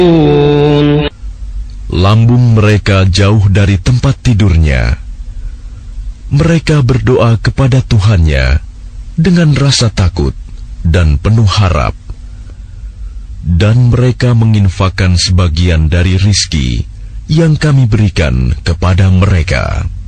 Lambung mereka jauh dari tempat tidurnya. Mereka berdoa kepada Tuhannya dengan rasa takut dan penuh harap. Dan mereka menginfakkan sebagian dari rizki yang kami berikan kepada mereka.